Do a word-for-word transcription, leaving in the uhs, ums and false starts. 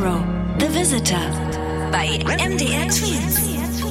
Hero, The Visitor bei M D R Twins.